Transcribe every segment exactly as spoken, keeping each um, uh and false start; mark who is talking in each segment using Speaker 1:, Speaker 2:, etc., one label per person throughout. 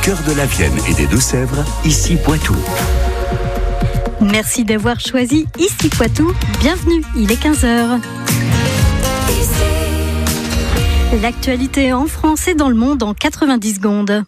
Speaker 1: cœur de la Vienne et des Deux-Sèvres, ici Poitou.
Speaker 2: Merci d'avoir choisi Ici Poitou. Bienvenue, il est quinze heures. L'actualité en France et dans le monde en quatre-vingt-dix secondes.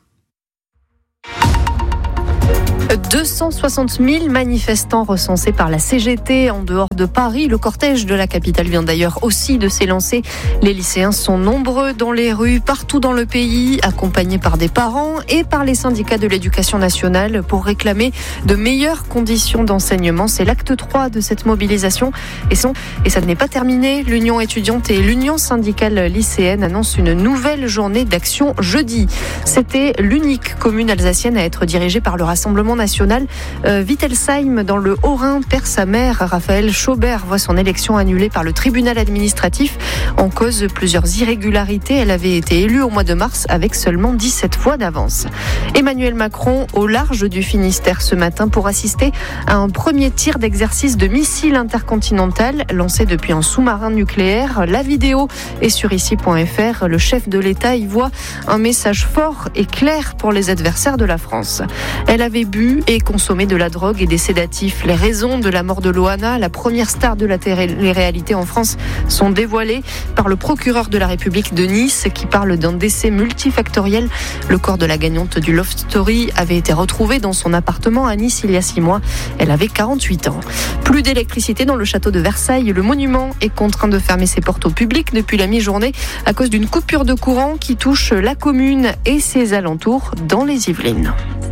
Speaker 3: deux cent soixante mille manifestants recensés par la C G T en dehors de Paris. Le cortège de la capitale vient d'ailleurs aussi de s'élancer. Les lycéens sont nombreux dans les rues, partout dans le pays, accompagnés par des parents et par les syndicats de l'éducation nationale pour réclamer de meilleures conditions d'enseignement. C'est l'acte trois de cette mobilisation. Et, son, et ça n'est pas terminé. L'Union étudiante et l'Union syndicale lycéenne annoncent une nouvelle journée d'action jeudi. C'était l'unique commune alsacienne à être dirigée par le Rassemblement national. Euh, Wittelsheim, dans le Haut-Rhin, perd sa mère. Raphaël Schaubert voit son élection annulée par le tribunal administratif. En cause, plusieurs irrégularités. Elle avait été élue au mois de mars avec seulement dix-sept voix d'avance. Emmanuel Macron au large du Finistère ce matin pour assister à un premier tir d'exercice de missile intercontinental lancé depuis un sous-marin nucléaire. La vidéo est sur ici point f r. Le chef de l'État y voit un message fort et clair pour les adversaires de la France. Elle avait bu et consommer de la drogue et des sédatifs. Les raisons de la mort de Loana, la première star de la télé-réalité en France, sont dévoilées par le procureur de la République de Nice qui parle d'un décès multifactoriel. Le corps de la gagnante du Love Story avait été retrouvé dans son appartement à Nice il y a six mois. Elle avait quarante-huit ans. Plus d'électricité dans le château de Versailles. Le monument est contraint de fermer ses portes au public depuis la mi-journée à cause d'une coupure de courant qui touche la commune et ses alentours dans les Yvelines.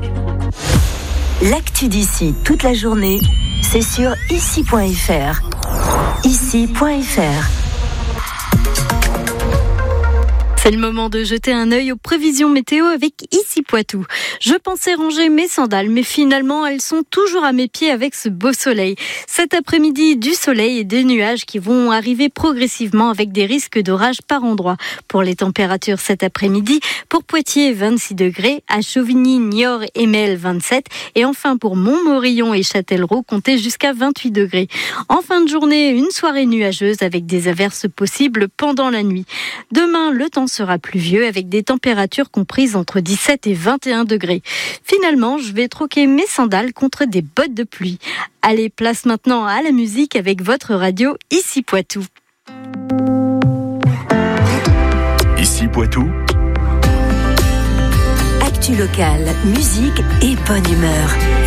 Speaker 4: L'actu d'ici toute la journée, c'est sur ici point f r. ici point f r.
Speaker 2: C'est le moment de jeter un œil aux prévisions météo avec Ici Poitou. Je pensais ranger mes sandales, mais finalement, elles sont toujours à mes pieds avec ce beau soleil. Cet après-midi, du soleil et des nuages qui vont arriver progressivement avec des risques d'orage par endroits. Pour les températures cet après-midi, pour Poitiers, vingt-six degrés, à Chauvigny, Niort et Mel, vingt-sept, et enfin pour Montmorillon et Châtellerault, comptez jusqu'à vingt-huit degrés. En fin de journée, une soirée nuageuse avec des averses possibles pendant la nuit. Demain, le temps sera pluvieux avec des températures comprises entre dix-sept et vingt et un degrés. Finalement, je vais troquer mes sandales contre des bottes de pluie. Allez, place maintenant à la musique avec votre radio Ici Poitou.
Speaker 1: Ici Poitou.
Speaker 4: Actu locale, musique et bonne humeur.